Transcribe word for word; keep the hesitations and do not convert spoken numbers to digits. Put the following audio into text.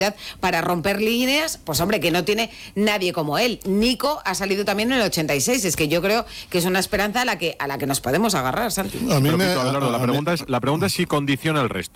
para romper líneas, pues hombre, que no tiene nadie como él. Nico ha salido también en el ochenta y seis, es que yo creo que es una esperanza a la que a la que nos podemos agarrar, Santi. A mí Pero, me, Abelardo, a, la a pregunta mí, es la pregunta es si condiciona el resto.